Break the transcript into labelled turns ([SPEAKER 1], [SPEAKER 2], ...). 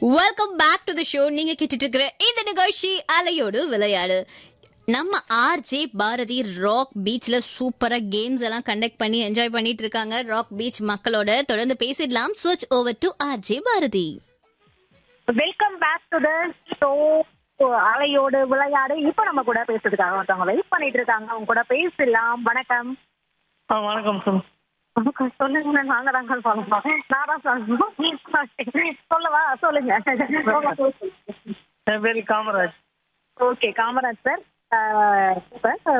[SPEAKER 1] Welcome back to the show. நீங்க கேட்டுட்டு இருக்கிற இந்த நிகழ்ச்சி அலையோடு விளையாடு. நம்ம ஆர்ஜே பாரதி ராக் பீச்ல சூப்பரா கேம்ஸ் எல்லாம் கண்டக்ட் பண்ணி என்ஜாய் பண்ணிட்டு இருக்காங்க. ராக் பீச் மக்களோட தொடர்ந்து பேசிடலாம். ஸ்விட்ச் over to RJ Bharathi.
[SPEAKER 2] Welcome back to the show அலையோடு விளையாடு. இப்ப நம்ம கூட பேசுறதுக்காக ஒருத்தவங்க வெயிட் பண்ணிட்டு இருக்காங்க. அவங்க கூட பேசலாம். வணக்கம்.
[SPEAKER 3] வணக்கம் சார்.
[SPEAKER 2] வணக்கம். சொல்லுங்க. நாங்க தாங்க சொல்லணும். நான் தான் சொல்லணும். சொல்லவா? சொல்லுங்க.
[SPEAKER 3] என் பேரு Kamaraj.
[SPEAKER 2] Okay Kamaraj sir. Sir